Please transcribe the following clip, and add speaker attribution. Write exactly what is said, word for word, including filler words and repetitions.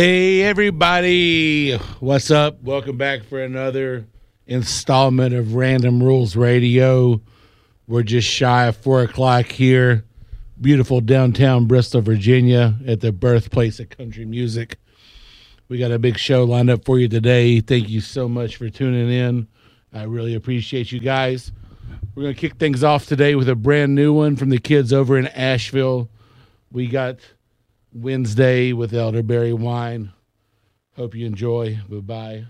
Speaker 1: Hey, everybody. What's up? Welcome back for another installment of Random Rules Radio. We're just shy of four o'clock here. Beautiful downtown Bristol, Virginia, at the birthplace of country music. We got a big show lined up for you today. Thank you so much for tuning in. I really appreciate you guys. We're going to kick things off today with a brand new one from the kids over in Asheville. We got Wednesday with Elderberry Wine. Hope you enjoy. Bye-bye.